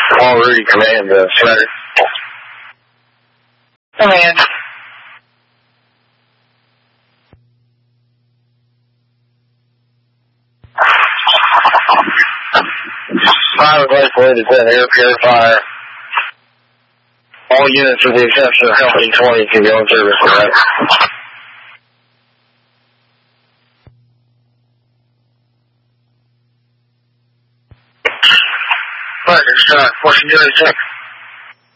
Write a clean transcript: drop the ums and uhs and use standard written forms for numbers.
Paul Rudy, command, Snyder. Command. Pilot isolated with air purifier. All units with the exception of Company 20 can go in service, correct? Right, it's 1436.